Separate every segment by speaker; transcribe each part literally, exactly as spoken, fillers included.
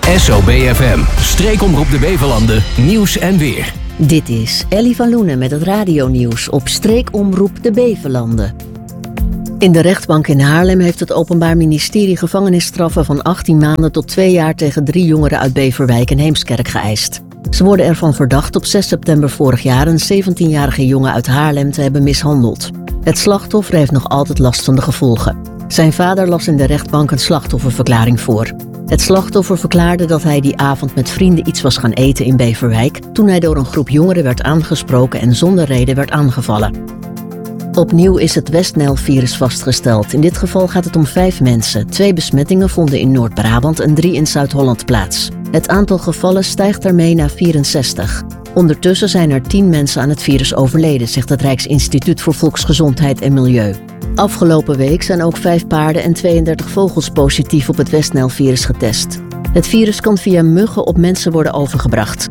Speaker 1: S O B F M, streekomroep de Bevelanden, nieuws en weer.
Speaker 2: Dit is Ellie van Loenen met het radionieuws op streekomroep de Bevelanden. In de rechtbank in Haarlem heeft het Openbaar Ministerie gevangenisstraffen van achttien maanden tot twee jaar tegen drie jongeren uit Beverwijk en Heemskerk geëist. Ze worden ervan verdacht op zes september vorig jaar een zeventienjarige jongen uit Haarlem te hebben mishandeld. Het slachtoffer heeft nog altijd last van de gevolgen. Zijn vader las in de rechtbank een slachtofferverklaring voor. Het slachtoffer verklaarde dat hij die avond met vrienden iets was gaan eten in Beverwijk toen hij door een groep jongeren werd aangesproken en zonder reden werd aangevallen. Opnieuw is het West-Nijl-virus vastgesteld. In dit geval gaat het om vijf mensen. Twee besmettingen vonden in Noord-Brabant en drie in Zuid-Holland plaats. Het aantal gevallen stijgt daarmee naar vierenzestig. Ondertussen zijn er tien mensen aan het virus overleden, zegt het Rijksinstituut voor Volksgezondheid en Milieu. Afgelopen week zijn ook vijf paarden en tweeëndertig vogels positief op het West-Nijl-virus getest. Het virus kan via muggen op mensen worden overgebracht.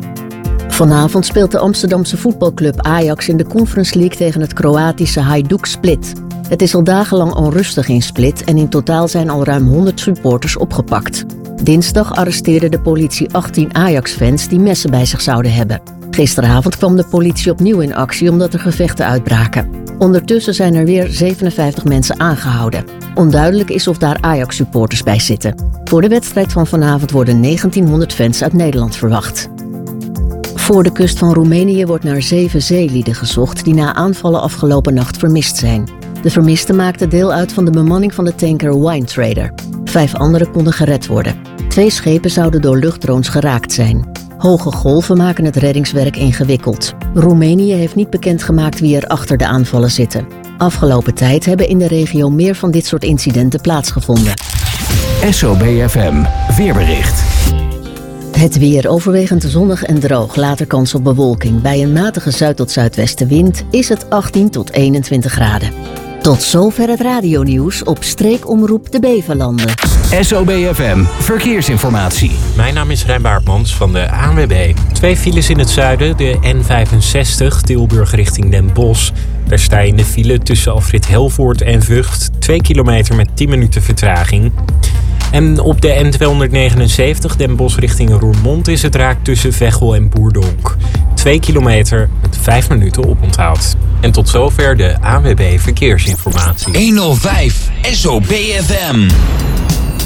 Speaker 2: Vanavond speelt de Amsterdamse voetbalclub Ajax in de Conference League tegen het Kroatische Hajduk Split. Het is al dagenlang onrustig in Split en in totaal zijn al ruim honderd supporters opgepakt. Dinsdag arresteerde de politie achttien Ajax-fans die messen bij zich zouden hebben. Gisteravond kwam de politie opnieuw in actie omdat er gevechten uitbraken. Ondertussen zijn er weer zevenenvijftig mensen aangehouden. Onduidelijk is of daar Ajax-supporters bij zitten. Voor de wedstrijd van vanavond worden negentienhonderd fans uit Nederland verwacht. Voor de kust van Roemenië wordt naar zeven zeelieden gezocht die na aanvallen afgelopen nacht vermist zijn. De vermisten maakten deel uit van de bemanning van de tanker Wine Trader. Vijf anderen konden gered worden. Twee schepen zouden door luchtdrones geraakt zijn. Hoge golven maken het reddingswerk ingewikkeld. Roemenië heeft niet bekendgemaakt wie er achter de aanvallen zitten. Afgelopen tijd hebben in de regio meer van dit soort incidenten plaatsgevonden.
Speaker 1: S O B F M, weerbericht.
Speaker 2: Het weer overwegend zonnig en droog, later kans op bewolking. Bij een matige zuid- tot zuidwestenwind is het achttien tot eenentwintig graden. Tot zover het radionieuws op streekomroep de Bevelanden.
Speaker 1: S O B F M, verkeersinformatie.
Speaker 3: Mijn naam is Rijn Baartmans van de A N W B. Twee files in het zuiden, de N vijfenzestig, Tilburg richting Den Bosch. Daar sta je in de file tussen afrit Helvoort en Vught. Twee kilometer met tien minuten vertraging. En op de N tweehonderdnegenenzeventig, Den Bosch richting Roermond, is het raak tussen Veghel en Boerdonk. Twee kilometer met vijf minuten oponthoud. En tot zover de A N W B Verkeersinformatie.
Speaker 4: honderdvijf S O B F M.